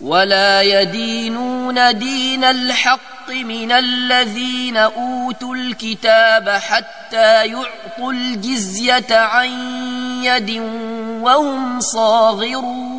ولا يدينون دين الحق من الذين أوتوا الكتاب حتى يعطوا الجزية عن يد وهم صاغرون